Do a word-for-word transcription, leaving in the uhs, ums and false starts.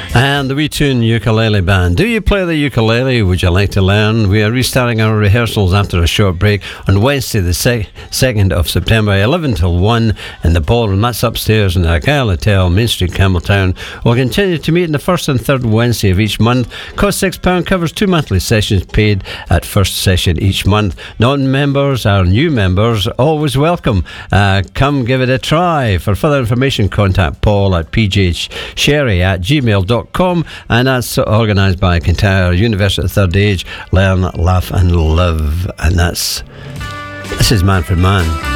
And the Wee Tune Ukulele Band. Do you play the ukulele? Would you like to learn? We are restarting our rehearsals after a short break on Wednesday the sec- second of September, eleven till one in the ballroom. That's upstairs in the Argyle Hotel, Main Street, Campbelltown. We'll continue to meet on the first and third Wednesday of each month. Cost six pounds, covers two monthly sessions paid at first session each month. Non-members, our new members, always welcome. Uh, come give it a try. For further information, contact Paul at p j sherry at gmail dot com, and that's organised by Kintyre University of Third Age. Learn, laugh and live. And that's this is Man for Man.